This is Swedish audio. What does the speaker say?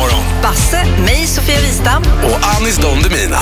morgon. Basse, mig Sofia Wistam Och Anis Don Demina.